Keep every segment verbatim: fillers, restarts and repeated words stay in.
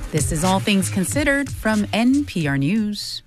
This is All Things Considered from N P R News.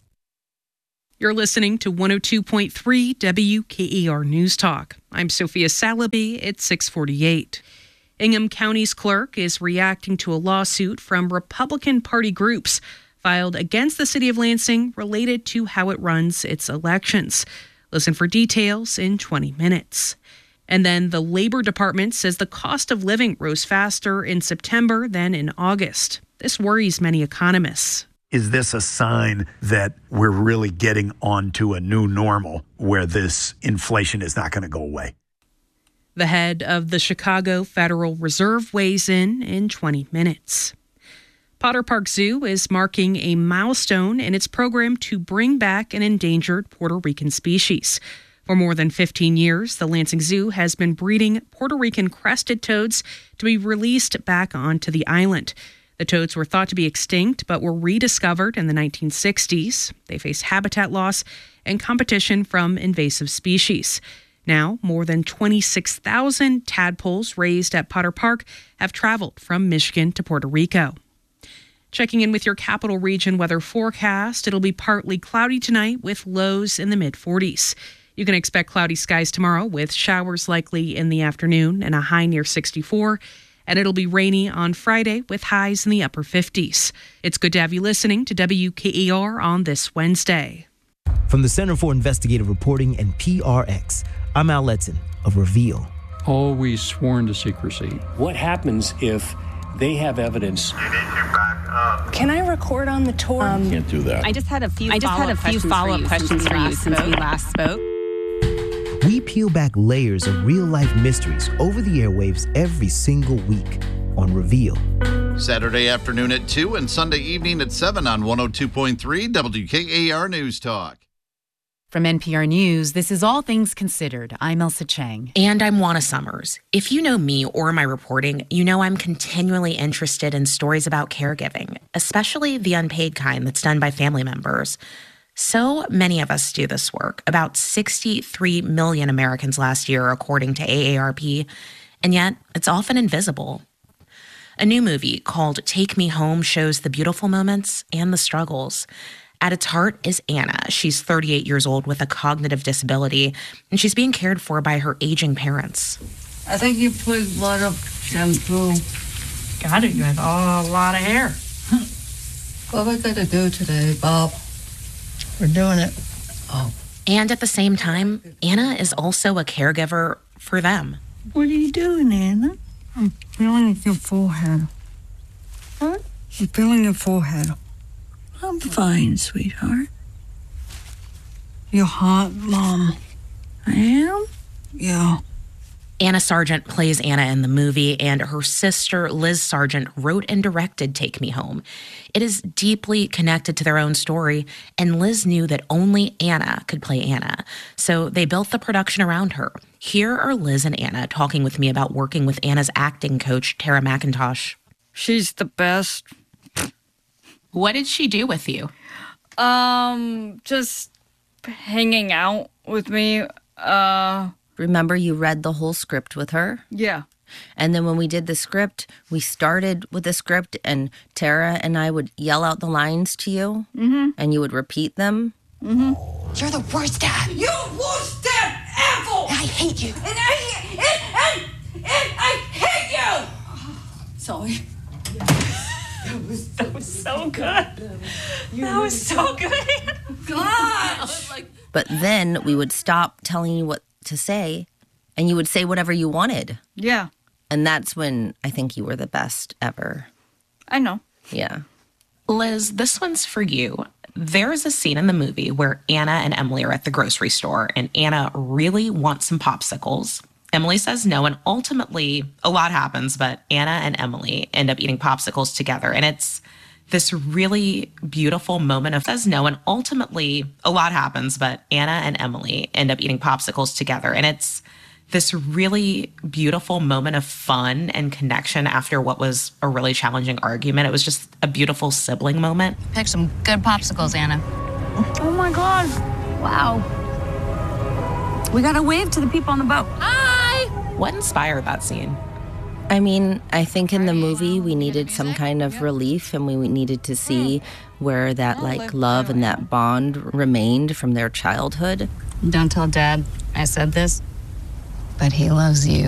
You're listening to one oh two point three W K E R News Talk. I'm Sophia Salaby at six forty-eight. Ingham County's clerk is reacting to a lawsuit from Republican Party groups filed against the city of Lansing related to how it runs its elections. Listen for details in twenty minutes. And then the Labor Department says the cost of living rose faster in September than in August. This worries many economists. Is this a sign that we're really getting onto a new normal where this inflation is not going to go away? The head of the Chicago Federal Reserve weighs in in twenty minutes. Potter Park Zoo is marking a milestone in its program to bring back an endangered Puerto Rican species. For more than fifteen years, the Lansing Zoo has been breeding Puerto Rican crested toads to be released back onto the island. The toads were thought to be extinct, but were rediscovered in the nineteen sixties. They face habitat loss and competition from invasive species. Now, more than twenty-six thousand tadpoles raised at Potter Park have traveled from Michigan to Puerto Rico. Checking in with your capital region weather forecast, it'll be partly cloudy tonight with lows in the mid forties. You can expect cloudy skies tomorrow with showers likely in the afternoon and a high near sixty-four. And it'll be rainy on Friday with highs in the upper fifties. It's good to have you listening to W K E R on this Wednesday. From the Center for Investigative Reporting and P R X, I'm Al Letson of Reveal. Always sworn to secrecy. What happens if they have evidence? You need to back up. Can I record on the tour? Um, Can't do that. I just had a few I just had a few follow-up questions for you since we last spoke. We peel back layers of real-life mysteries over the airwaves every single week on Reveal. Saturday afternoon at two and Sunday evening at seven on one oh two point three W K A R News Talk. From N P R News, this is All Things Considered. I'm Elsa Chang. And I'm Juana Summers. If you know me or my reporting, you know I'm continually interested in stories about caregiving, especially the unpaid kind that's done by family members. So many of us do this work, about sixty-three million Americans last year, according to A A R P, and yet it's often invisible. A new movie called Take Me Home shows the beautiful moments and the struggles. At its heart is Anna. She's thirty-eight years old with a cognitive disability, and she's being cared for by her aging parents. I think you put a lot of shampoo. God, you have a lot of hair. What are we going to do today, Bob? We're doing it. Oh. And at the same time, Anna is also a caregiver for them. What are you doing, Anna? I'm feeling your forehead. What? I'm feeling your forehead. I'm fine, sweetheart. You're hot, Mom. I am? Yeah. Anna Sargent plays Anna in the movie, and her sister, Liz Sargent, wrote and directed Take Me Home. It is deeply connected to their own story, and Liz knew that only Anna could play Anna, so they built the production around her. Here are Liz and Anna talking with me about working with Anna's acting coach, Tara McIntosh. She's the best. What did she do with you? Um, just hanging out with me, uh... Remember, you read the whole script with her? Yeah. And then when we did the script, we started with the script, and Tara and I would yell out the lines to you, mm-hmm. and you would repeat them. Mm-hmm. You're the worst dad. You're the worst dad ever. I hate you. And I, and, and, and I hate you. Sorry. That was, that was so good. That was so good. Gosh. But then we would stop telling you what to say, and you would say whatever you wanted. Yeah. And that's when I think you were the best ever. I know. Yeah. Liz, this one's for you. There's a scene in the movie where Anna and Emily are at the grocery store, and Anna really wants some popsicles. Emily says no, and ultimately a lot happens, but Anna and Emily end up eating popsicles together, and it's this really beautiful moment of says no, and ultimately a lot happens, but Anna and Emily end up eating popsicles together, and it's this really beautiful moment of fun and connection after what was a really challenging argument. It was just a beautiful sibling moment. Pick some good popsicles, Anna. Oh my God. Wow. We gotta wave to the people on the boat. Hi! What inspired that scene? I mean, I think in the movie we needed some kind of relief, and we needed to see where that like love and that bond remained from their childhood. Don't tell Dad I said this, but he loves you.